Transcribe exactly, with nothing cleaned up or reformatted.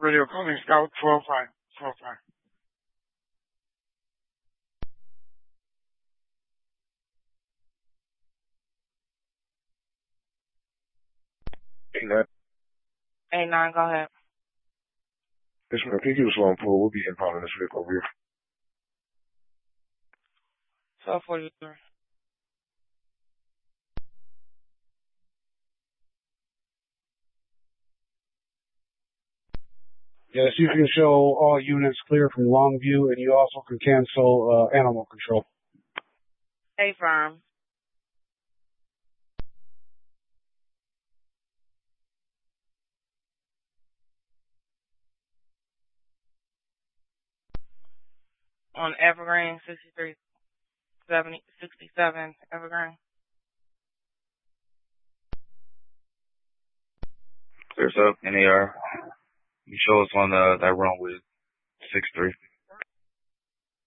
Radio calling Scout twelve five. twelve five. eight nine. eight nine, go ahead. Yes, ma'am. Can you give us one pull? We'll be impounding this vehicle over here. twelve forty-three. Yes, you can show all units clear from Longview, and you also can cancel uh, animal control. A firm. On Evergreen, sixty-three seventy, sixty-seven Evergreen. Clears up, N A R. You show us on uh, that runway six three.